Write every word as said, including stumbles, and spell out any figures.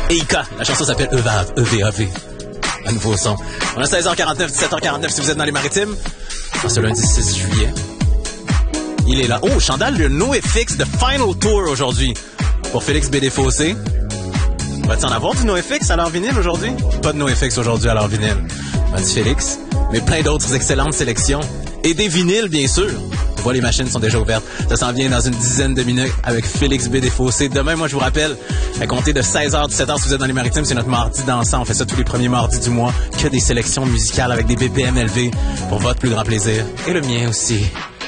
Eika. La chanson s'appelle E V A V. E V A V. Un nouveau son. On a seize heures quarante-neuf, dix-sept heures quarante-neuf si vous êtes dans les maritimes. En ce lundi six juillet. Il est là. Oh, Chandal, le NoFX de Final Tour aujourd'hui. Pour Félix B. Desfossés. Va-t-il en avoir du NoFX à l'heure vinyle aujourd'hui? Pas de NoFX aujourd'hui à l'heure vinyle. Va dit Félix. Mais plein d'autres excellentes sélections. Et des vinyles, bien sûr. On voit les machines sont déjà ouvertes. Ça s'en vient dans une dizaine de minutes avec Félix B. Desfossés. Demain, moi, je vous rappelle, à compter de seize heures, dix-sept heures, si vous êtes dans les maritimes, c'est notre mardi dansant. On fait ça tous les premiers mardis du mois. Que des sélections musicales avec des B P M élevés pour votre plus grand plaisir. Et le mien aussi.